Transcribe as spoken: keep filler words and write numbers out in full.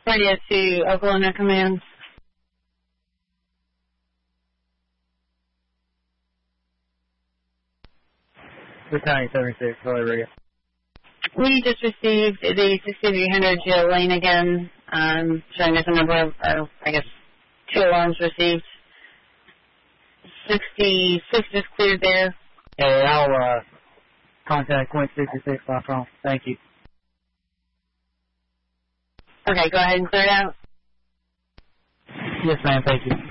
Radio to Oklahoma Command. Battalion seventy-six, hello, radio. We just received the sixty-three hundred Jill Lane again, um, showing us a number of, uh, I guess, two alarms received. sixty-six is cleared there. Hey, I'll uh, contact Point sixty-six by phone. Thank you. Okay, go ahead and clear it out. Yes, ma'am, thank you.